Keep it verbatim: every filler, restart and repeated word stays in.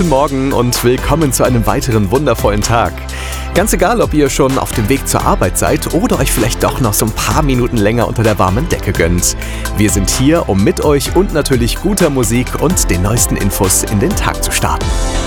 guten Morgen und willkommen zu einem weiteren wundervollen Tag. Ganz egal, ob ihr schon auf dem Weg zur Arbeit seid oder euch vielleicht doch noch so ein paar Minuten länger unter der warmen Decke gönnt. Wir sind hier, um mit euch und natürlich guter Musik und den neuesten Infos in den Tag zu starten.